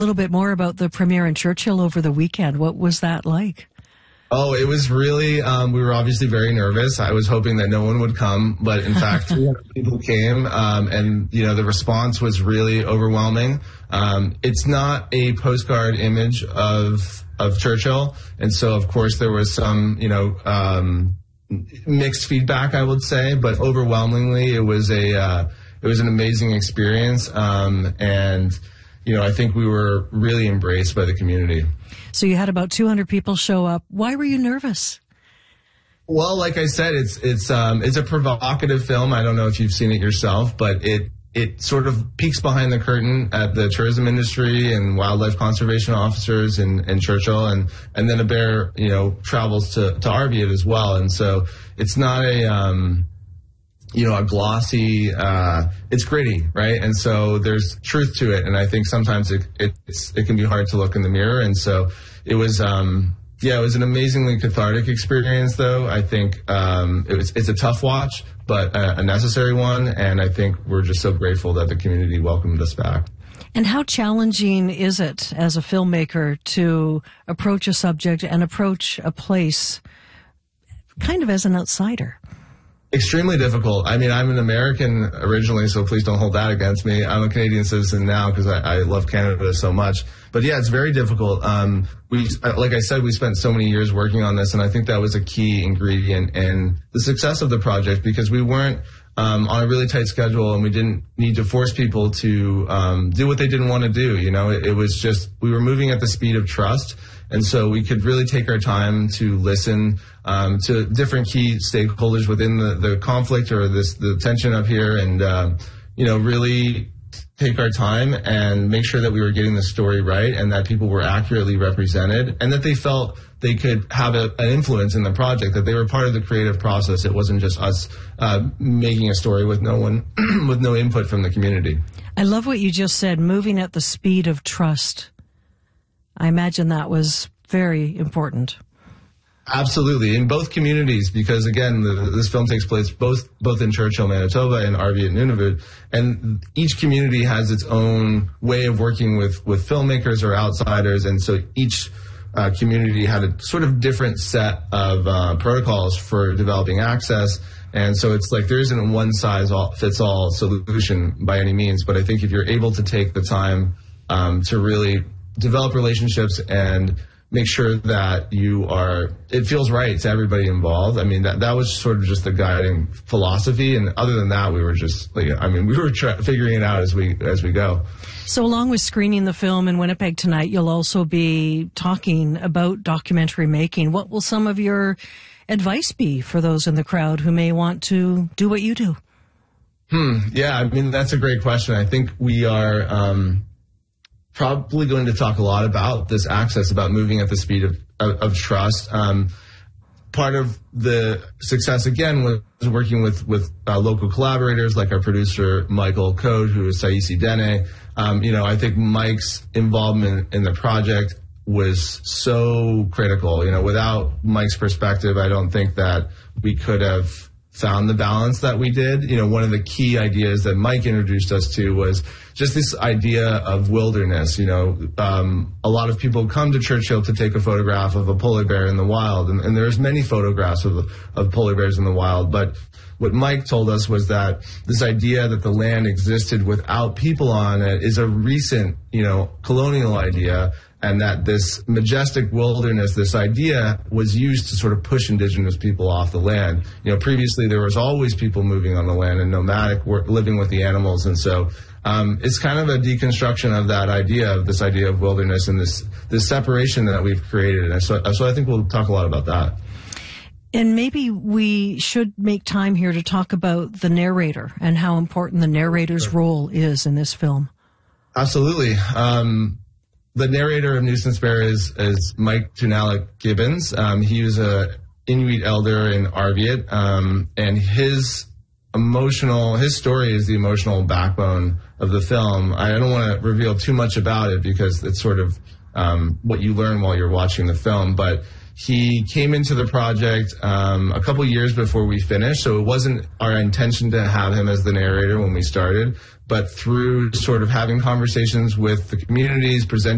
little bit more about the premiere in Churchill over the weekend. What was that like? Oh, it was really, we were obviously very nervous. I was hoping that no one would come, but in fact, 300 people came, and, the response was really overwhelming. It's not a postcard image of Churchill, and so, of course, there was some, mixed feedback, I would say, but overwhelmingly, it was an amazing experience, and I think we were really embraced by the community. So you had about 200 people show up. Why were you nervous? Well, like I said, it's a provocative film. I don't know if you've seen it yourself, but it sort of peeks behind the curtain at the tourism industry and wildlife conservation officers in Churchill, and then a bear, travels to Arviat as well. And so it's not a glossy, it's gritty, right? And so there's truth to it. And I think sometimes it can be hard to look in the mirror. And so it was, it was an amazingly cathartic experience, though. I think it's a tough watch, but a necessary one. And I think we're just so grateful that the community welcomed us back. And how challenging is it as a filmmaker to approach a subject and approach a place kind of as an outsider? Extremely difficult. I mean, I'm an American originally, so please don't hold that against me. I'm a Canadian citizen now because I love Canada so much. But yeah, it's very difficult. Like I said, we spent so many years working on this, and I think that was a key ingredient in the success of the project, because we weren't on a really tight schedule, and we didn't need to force people to do what they didn't want to do. It was just, we were moving at the speed of trust. And so we could really take our time to listen to different key stakeholders within the conflict or the tension up here, and really take our time and make sure that we were getting the story right, and that people were accurately represented, and that they felt they could have an influence in the project, that they were part of the creative process. It wasn't just us making a story with no one, with no input from the community. I love what you just said, moving at the speed of trust. I imagine that was very important. Absolutely, in both communities, because again, this film takes place both in Churchill, Manitoba, and Arviat, Nunavut, and each community has its own way of working with filmmakers or outsiders, and so each community had a sort of different set of protocols for developing access. And so it's like there isn't a one-size-fits-all solution by any means, but I think if you're able to take the time to really develop relationships and make sure that it feels right to everybody involved. I mean, that was sort of just the guiding philosophy. And other than that, we were just we were figuring it out as we go. So along with screening the film in Winnipeg tonight, you'll also be talking about documentary making. What will some of your advice be for those in the crowd who may want to do what you do? Yeah, that's a great question. I think we are probably going to talk a lot about this access, about moving at the speed of trust. Part of the success, again, was working with local collaborators like our producer, Michael Code, who is Saisi Dene. I think Mike's involvement in the project was so critical. Without Mike's perspective, I don't think that we could have found the balance that we did. One of the key ideas that Mike introduced us to was just this idea of wilderness. A lot of people come to Churchill to take a photograph of a polar bear in the wild, and there's many photographs of polar bears in the wild. But what Mike told us was that this idea that the land existed without people on it is a recent, colonial idea, and that this majestic wilderness, this idea, was used to sort of push Indigenous people off the land. Previously there was always people moving on the land and nomadic, living with the animals, and so it's kind of a deconstruction of that idea, of this idea of wilderness and this separation that we've created. And so I think we'll talk a lot about that. And maybe we should make time here to talk about the narrator and how important the narrator's role is in this film. Absolutely. The narrator of Nuisance Bear is Mike Tunalik Gibbons. He was a Inuit elder in Arviat, and his story is the emotional backbone of the film. I don't want to reveal too much about it because it's sort of what you learn while you're watching the film, but he came into the project a couple years before we finished, so it wasn't our intention to have him as the narrator when we started, but through sort of having conversations with the communities, presenting